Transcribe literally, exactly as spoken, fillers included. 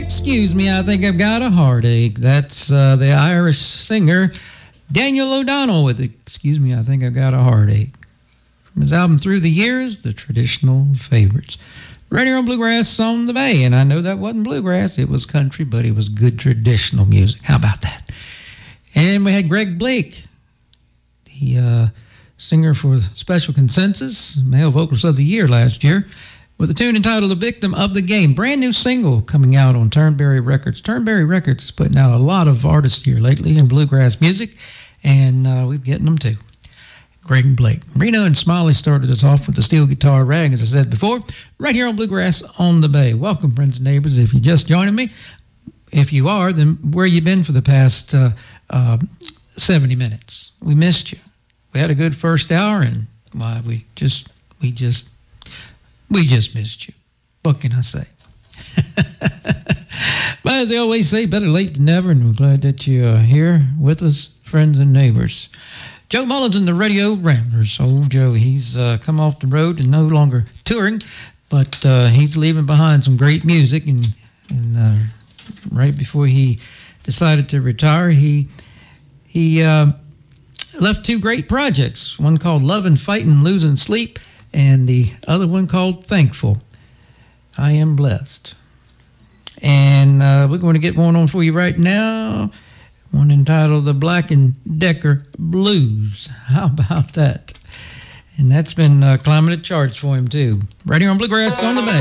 Excuse me, I think I've got a heartache. That's uh, the Irish singer Daniel O'Donnell with Excuse Me, I Think I've Got a Heartache. From his album Through the Years, the traditional favorites. Right here on Bluegrass on the Bay. And I know that wasn't bluegrass, it was country, but it was good traditional music. How about that? And we had Greg Blake, the uh, singer for Special Consensus, Male Vocalist of the Year last year, with a tune entitled The Victim of the Game. Brand new single coming out on Turnberry Records. Turnberry Records is putting out a lot of artists here lately in bluegrass music, and uh, we're getting them too. Greg Blake. Reno and Smiley started us off with the steel guitar rag, as I said before, right here on Bluegrass on the Bay. Welcome, friends and neighbors. If you're just joining me, if you are, then where you been for the past uh, uh, seventy minutes? We missed you. We had a good first hour, and why, we just, we just, we just missed you. What can I say? But as they always say, better late than never, and we're glad that you're here with us, friends and neighbors. Joe Mullins and the Radio Ramblers. Old Joe, he's uh, come off the road and no longer touring, but uh, he's leaving behind some great music. And, and uh, right before he decided to retire, he he uh, left two great projects. One called Lovin', Fightin', Losing Sleep, and the other one called Thankful. I Am Blessed. And uh, we're going to get one on for you right now. One entitled The Black and Decker Blues. How about that? And that's been uh, climbing the charts for him, too. Right here on Bluegrass on the Bay.